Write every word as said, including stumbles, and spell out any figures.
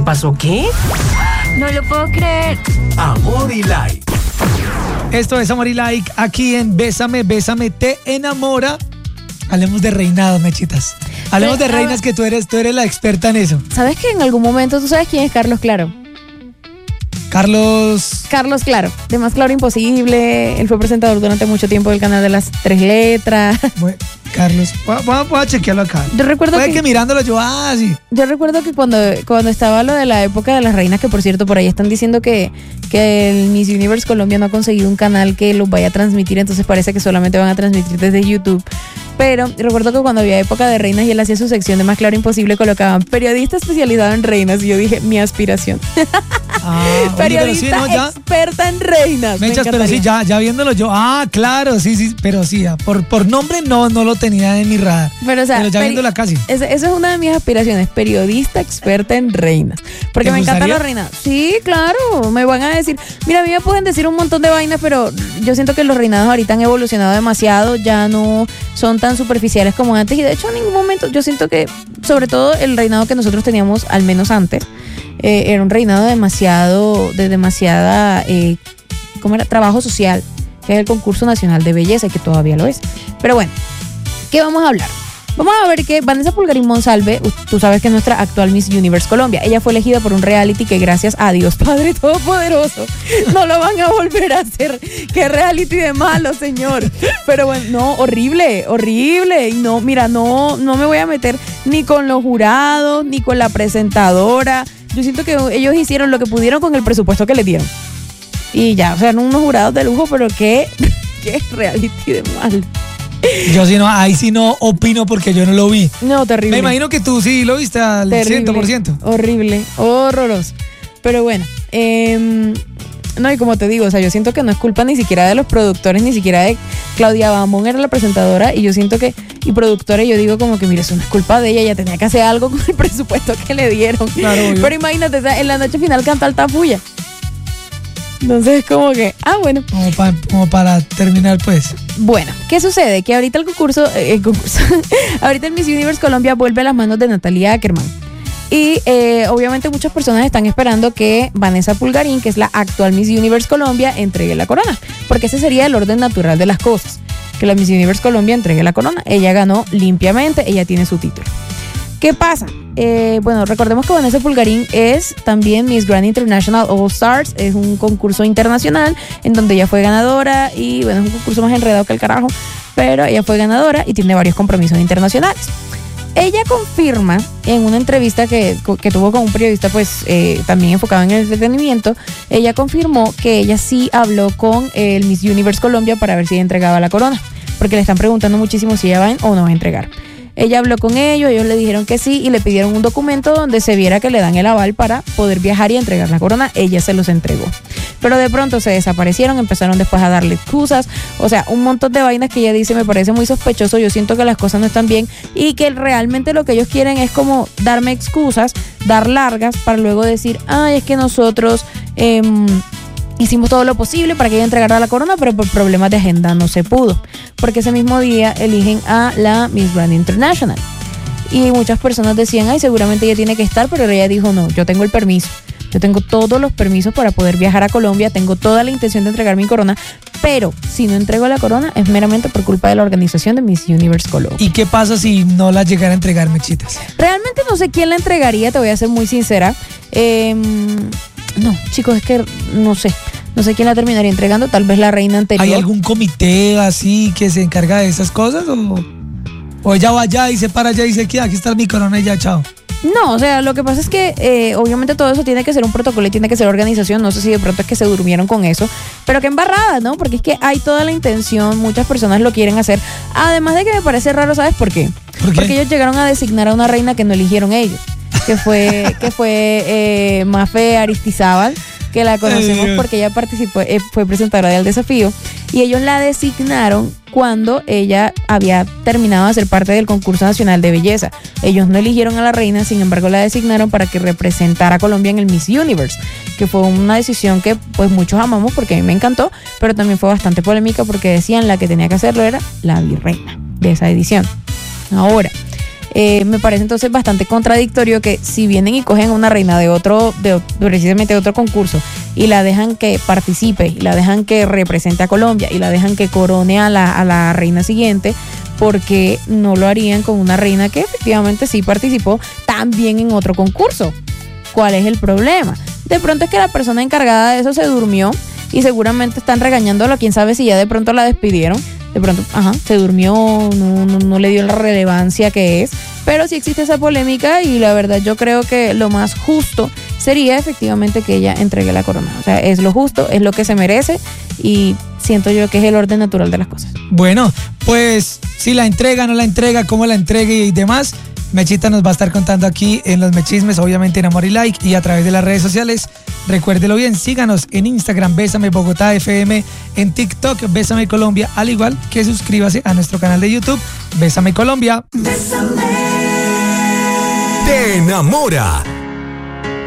pasó qué? No lo puedo creer. Amor y Like. Esto es Amor y Like, aquí en Bésame, Bésame, te enamora. Hablemos de reinados, mechitas. Hablemos de reinas, que tú eres, tú eres la experta en eso. ¿Sabes que en algún momento tú sabes quién es Carlos Claro? Carlos... Carlos Claro, de Más Claro Imposible. Él fue presentador durante mucho tiempo del canal de las tres letras. Bueno, Carlos, voy a, voy a chequearlo acá. Yo recuerdo Puede que, que mirándolo yo, ah, sí. Yo recuerdo que cuando, cuando estaba lo de la época de las reinas, que por cierto por ahí están diciendo que, que el Miss Universe Colombia no ha conseguido un canal que los vaya a transmitir, entonces parece que solamente van a transmitir desde YouTube. Pero recuerdo que cuando había época de reinas y él hacía su sección de Más Claro Imposible, colocaban periodista especializado en reinas, y yo dije, mi aspiración. Ah, oye, periodista pero sí, ¿no? Ya, experta en reinas. Mechas, pero sí, ya, ya viéndolo yo, ah, claro, sí, sí, pero sí, por, por nombre no, no lo tenía en mi radar. Pero, o sea, pero ya peri- viéndola casi. Eso, eso es una de mis aspiraciones, periodista experta en reinas. Porque me encantan las reinas. Sí, claro, me van a decir, mira, a mí me pueden decir un montón de vainas, pero yo siento que los reinados ahorita han evolucionado demasiado, ya no son tan superficiales como antes, y de hecho en ningún momento, yo siento que, sobre todo el reinado que nosotros teníamos, al menos antes, eh, era un reinado demasiado, de demasiada, eh, ¿cómo era? Trabajo social, que es el concurso nacional de belleza, y que todavía lo es. Pero bueno, ¿qué vamos a hablar? Vamos a ver que Vanessa Pulgarín Monsalve, tú sabes que es nuestra actual Miss Universe Colombia. Ella fue elegida por un reality que, gracias a Dios Padre Todopoderoso, no lo van a volver a hacer. Qué reality de malo, señor. Pero bueno, no, horrible, horrible. Y no, mira, no, no me voy a meter ni con los jurados, ni con la presentadora. Yo siento que ellos hicieron lo que pudieron con el presupuesto que les dieron. Y ya, o sea, eran unos jurados de lujo, pero qué, qué reality de malo. Yo sí no, ahí sí no opino porque yo no lo vi. No, terrible. Me imagino que tú sí lo viste al terrible, cien por ciento. Horrible, horroroso. Pero bueno, eh, no, y como te digo, o sea, yo siento que no es culpa ni siquiera de los productores, ni siquiera de Claudia Bamón, era la presentadora, y yo siento que, y productora, y yo digo como que, mira, eso no es culpa de ella, ella tenía que hacer algo con el presupuesto que le dieron. Claro, pero imagínate, en la noche final canta Altafulla. Entonces es como que, ah, bueno. Como, pa, como para terminar, pues. Bueno, ¿qué sucede? Que ahorita el concurso, eh, el concurso ahorita el Miss Universe Colombia vuelve a las manos de Natalia Ackerman. Y eh, obviamente muchas personas están esperando que Vanessa Pulgarín, que es la actual Miss Universe Colombia, entregue la corona. Porque ese sería el orden natural de las cosas. Que la Miss Universe Colombia entregue la corona. Ella ganó limpiamente, ella tiene su título. ¿Qué pasa? Eh, bueno, recordemos que Vanessa Pulgarín es también Miss Grand International All Stars, es un concurso internacional en donde ella fue ganadora, y bueno, es un concurso más enredado que el carajo, pero ella fue ganadora y tiene varios compromisos internacionales. Ella confirma en una entrevista que, que tuvo con un periodista, pues eh, también enfocado en el entretenimiento, ella confirmó que ella sí habló con el Miss Universe Colombia para ver si ella entregaba la corona, porque le están preguntando muchísimo si ella va o no va a entregar. Ella habló con ellos, ellos le dijeron que sí y le pidieron un documento donde se viera que le dan el aval para poder viajar y entregar la corona. Ella se los entregó. Pero de pronto se desaparecieron, empezaron después a darle excusas, o sea, un montón de vainas que ella dice me parece muy sospechoso. Yo siento que las cosas no están bien y que realmente lo que ellos quieren es como darme excusas, dar largas para luego decir, ay, es que nosotros eh, hicimos todo lo posible para que ella entregara la corona, pero por problemas de agenda no se pudo, porque ese mismo día eligen a la Miss Grand International. Y muchas personas decían, ay, seguramente ella tiene que estar, pero ella dijo, no, yo tengo el permiso. Yo tengo todos los permisos para poder viajar a Colombia, tengo toda la intención de entregar mi corona, pero si no entrego la corona es meramente por culpa de la organización de Miss Universe Colombia. ¿Y qué pasa si no la llegara a entregar, mechitas? Realmente no sé quién la entregaría, te voy a ser muy sincera. Eh, no, chicos, es que no sé. No sé quién la terminaría entregando, tal vez la reina anterior. ¿Hay algún comité así que se encarga de esas cosas? ¿O, o ella va allá y se para allá y dice que aquí está mi corona y ya, chao? No, o sea, lo que pasa es que eh, obviamente todo eso tiene que ser un protocolo y tiene que ser organización. No sé si de pronto es que se durmieron con eso, pero que embarrada, ¿no? Porque es que hay toda la intención, muchas personas lo quieren hacer. Además de que me parece raro, ¿sabes por qué? ¿Por qué? Porque ellos llegaron a designar a una reina que no eligieron ellos, que fue, que fue eh, Mafe Aristizábal, que la conocemos porque ella participó, eh, fue presentadora del desafío, y ellos la designaron cuando ella había terminado de ser parte del concurso nacional de belleza. Ellos no eligieron a la reina, sin embargo la designaron para que representara a Colombia en el Miss Universe, que fue una decisión que pues muchos amamos porque a mí me encantó, pero también fue bastante polémica porque decían la que tenía que hacerlo era la virreina de esa edición. Ahora, Eh, me parece entonces bastante contradictorio que si vienen y cogen a una reina de otro, de, precisamente de otro concurso, y la dejan que participe, y la dejan que represente a Colombia, y la dejan que corone a la, a la reina siguiente, porque no lo harían con una reina que efectivamente sí participó también en otro concurso. ¿Cuál es el problema? De pronto es que la persona encargada de eso se durmió y seguramente están regañándolo, quién sabe si ya de pronto la despidieron. De pronto, ajá, se durmió, no, no, no le dio la relevancia que es, pero sí existe esa polémica y la verdad yo creo que lo más justo sería efectivamente que ella entregue la corona. O sea, es lo justo, es lo que se merece y siento yo que es el orden natural de las cosas. Bueno, pues si la entrega, no la entrega, cómo la entregue y demás, Mechita nos va a estar contando aquí en los Mechismes, obviamente en Amor y Like y a través de las redes sociales. Recuérdelo bien, síganos en Instagram, Bésame Bogotá F M, en TikTok, Bésame Colombia, al igual que suscríbase a nuestro canal de YouTube, Bésame Colombia. Bésame. Te enamora.